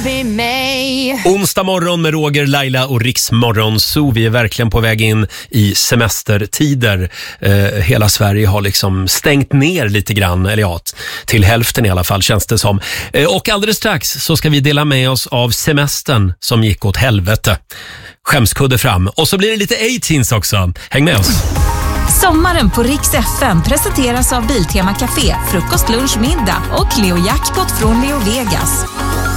bli mig. Onsdag morgon med Roger, Laila och Riksmorgon Zoo. Vi är verkligen på väg in i semestertider. Hela Sverige har liksom stängt ner lite grann, eller ja, till hälften i alla fall känns det som. Och alldeles strax så ska vi dela med oss av semestern som gick åt helvete. Skämskudde fram. Och så blir det lite 18s också. Häng med oss. Sommaren på Rix FM presenteras av Biltema Café, frukost, lunch, middag och Leo Jackpot från Leo Vegas.